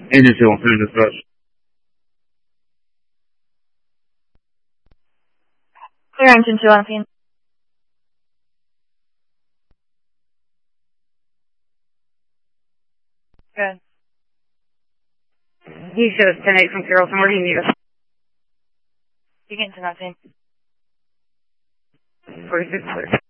Agency will finish dispatch. Clear engine 2 on scene. Good. He shows 10-8 from Carrollton. Where do you need us? You get into that scene. 46 clear.